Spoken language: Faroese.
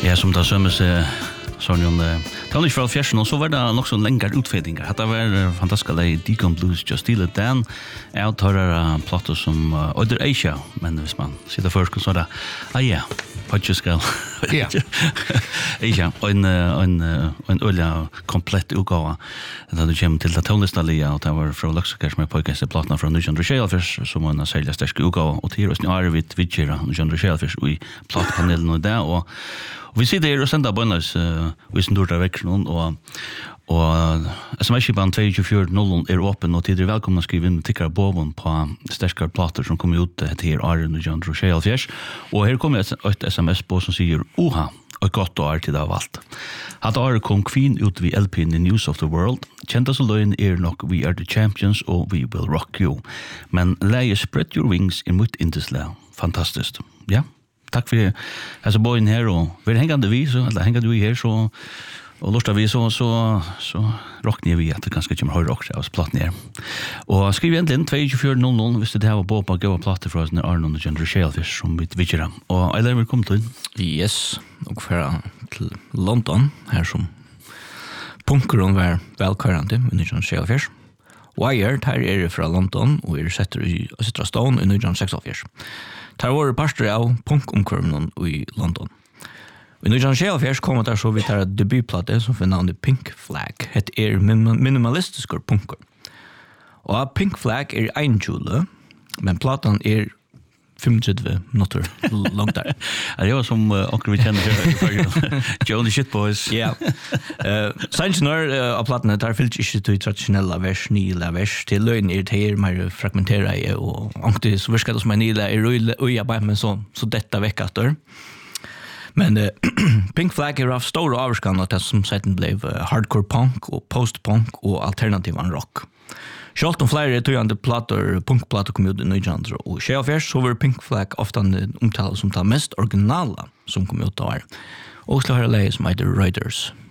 Ja, som det sømmes sånn det var ikke fra fjersen, og så var det nok sånn lengre utfedninger. Dette var fantastisk lei Deacon Blues, Just Steal It Dan. Jeg tar platter som Other Asia, men hvis man sitter først, så er det ja, Podgeskal. Ja. Asia, en øye komplett utgave. Da du kommer til det tonlistalige, og det var fra Luxaker som påkast plattene fra 1976, som var en særlig sterske utgave, og til høsten er vi vidgjere 1976 i plattpanelen og det, og vi sitter her og sender bønnes hvis en dårlig vekk noen, og SMS-kipan 2400 er åpen, og tidligere velkommen å skrive inn med tikkere boven på sterskere plater som kommer ut til Arjen og John Rochelle. Og her kommer et SMS på som sier «Oha, og godt år til det av alt». At Arjen kom kvinn ut ved LP'en i News of the World. Kjent oss og løgn nok «We are the champions» og «We will rock you». Men leie «Spread your wings» er mot intetslag. Fantastisk. Ja. Takk for altså boyen her, og vi hengende vi, eller hengende vi her, så, og lortet vi, så rockner vi at det ganske kommer høyre rock av platten her. Og skriv igjen inn 2400 hvis det her var på å gå platter fra oss når Arnold og John Rochelle som vi vidgjør. Og jeg lærer velkommen til. Yes, og fra til London, her som punkeren var velkørende under John Rochelle. Wired her er fra London, og setter av Stone under John 46. Det var parster av punkomkurven i London. I 1976 kom det så vidt her debutplatte som for navnet Pink Flag. Det minimalistiske punker. Og Pink Flag en kjole, men platen 35 minutter langt der. Det var som akkurat vi kjenner Johnny Shitboys. Ja. Sannsynner av platene der fylt ikke til tradisjonelle vers, nye vers, til løgn her mer fragmenteret, og angtig så virker det som en nye arbeid, men så dette vekk etter. Men Pink Flag av store avskan at det som setten ble hardcore punk og post-punk og alternativ rock. Sjalt flere tøyande plater, punkplater kom ut i 1900, og så var Pink Flag ofte omtalt som det mest originala som kom ut av her. Og så har jeg leie som heter Riders.